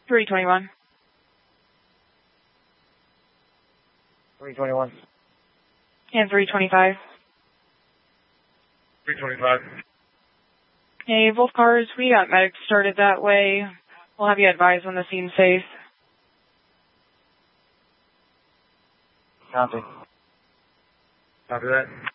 321. 321. And 325. 325. Hey, both cars, we got medics started that way. We'll have you advised when the scene's safe. Copy. Copy that.